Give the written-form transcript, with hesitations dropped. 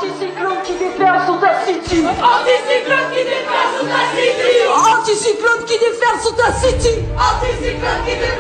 Anticyclone qui déferle sur ta city. Anticyclone qui déferle sur ta city. Anticyclone qui déferle sur ta city. Anticyclone qui déferle